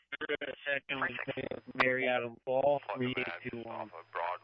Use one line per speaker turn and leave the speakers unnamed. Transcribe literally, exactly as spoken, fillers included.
Second was Mary Adam Ball, three eight two one.